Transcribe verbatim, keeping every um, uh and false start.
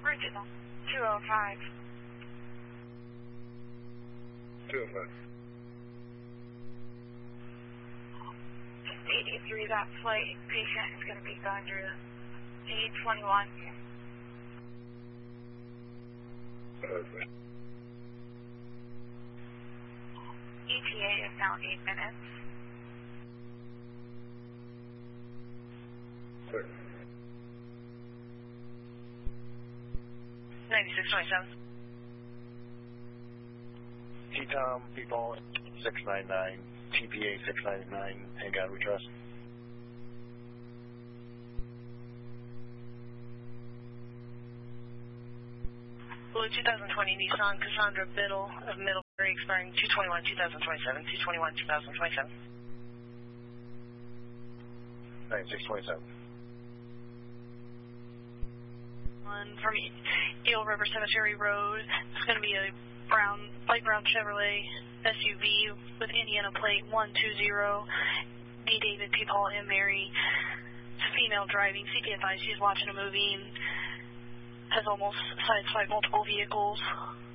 Original. two oh five. two oh five. eighty-three, that flight patient is going to be going through D twenty-one. Okay. E T A is now eight minutes. Sure. ninety-six twenty-seven. T-Tom, people six nine nine, T P A six nine nine, and God we trust. Blue two thousand twenty Nissan Cassandra Biddle of Middlebury expiring two twenty-one two thousand twenty-seven, two twenty-one two thousand twenty-seven. ninety-six twenty-seven. One from Eel River Cemetery Road. It's going to be a brown, light brown Chevrolet S U V with Indiana plate one two zero. D. David P. Paul M. Mary. It's a female driving. C P advised she's watching a movie and has almost sideswiped multiple vehicles.